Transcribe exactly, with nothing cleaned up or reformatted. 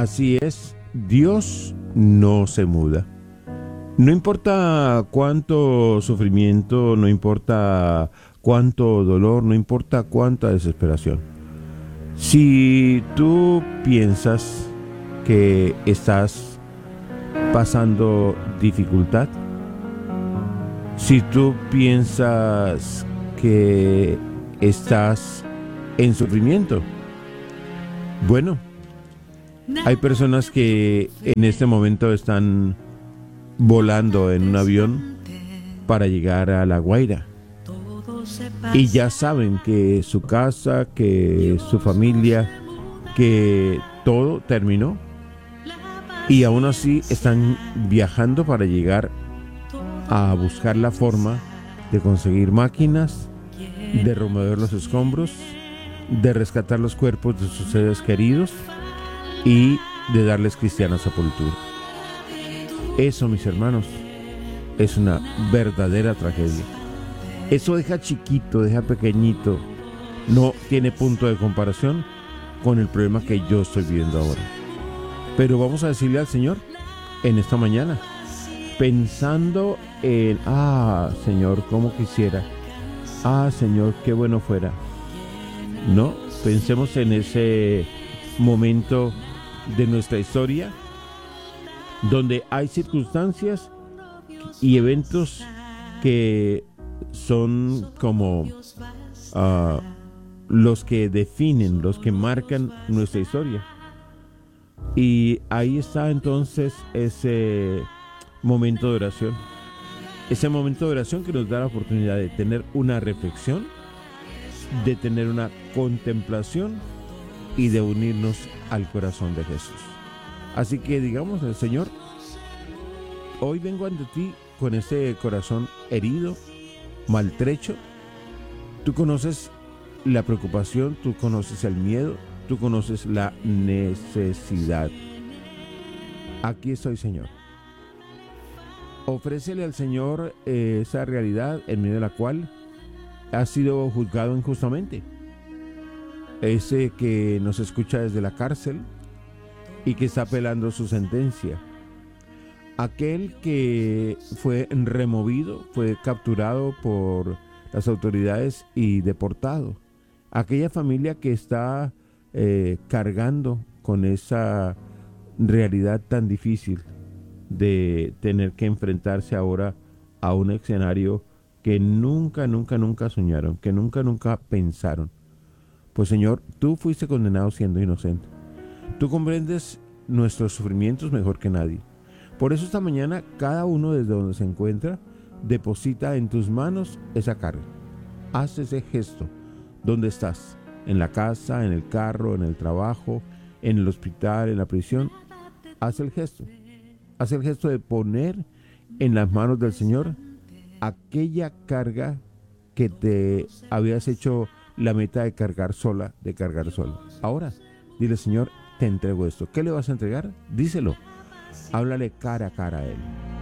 Así es, Dios no se muda. No importa cuánto sufrimiento, no importa cuánto dolor, no importa cuánta desesperación. Si tú piensas que estás pasando dificultad, si tú piensas que estás en sufrimiento, bueno, hay personas que en este momento están volando en un avión para llegar a La Guaira y ya saben que su casa, que su familia, que todo terminó, y aún así están viajando para llegar a buscar la forma de conseguir máquinas, de remover los escombros, de rescatar los cuerpos de sus seres queridos y de darles cristiana sepultura. Eso, mis hermanos, es una verdadera tragedia. Eso deja chiquito, deja pequeñito, no tiene punto de comparación con el problema que yo estoy viviendo ahora. Pero vamos a decirle al Señor en esta mañana, pensando en, ah, Señor, cómo quisiera, ah, Señor, qué bueno fuera. No, pensemos en ese momento de nuestra historia donde hay circunstancias y eventos que son como uh, los que definen, los que marcan nuestra historia. Y ahí está entonces ese momento de oración. Ese momento de oración que nos da la oportunidad de tener una reflexión, de tener una contemplación y de unirnos al corazón de Jesús. Así que digamos al Señor, hoy vengo ante ti con ese corazón herido, maltrecho. Tú conoces la preocupación, tú conoces el miedo, tú conoces la necesidad. Aquí estoy, Señor. Ofrécele al Señor eh, esa realidad en medio de la cual has sido juzgado injustamente. Ese que nos escucha desde la cárcel y que está apelando su sentencia. Aquel que fue removido, fue capturado por las autoridades y deportado. Aquella familia que está eh, cargando con esa realidad tan difícil de tener que enfrentarse ahora a un escenario que nunca, nunca, nunca soñaron, que nunca, nunca pensaron. Pues Señor, tú fuiste condenado siendo inocente. Tú comprendes nuestros sufrimientos mejor que nadie. Por eso esta mañana cada uno desde donde se encuentra deposita en tus manos esa carga. Haz ese gesto. ¿Dónde estás? En la casa, en el carro, en el trabajo, en el hospital, en la prisión. Haz el gesto. Haz el gesto de poner en las manos del Señor aquella carga que te habías hecho la meta de cargar sola, de cargar sola. Ahora, dile, Señor, te entrego esto. ¿Qué le vas a entregar? Díselo. Háblale cara a cara a Él.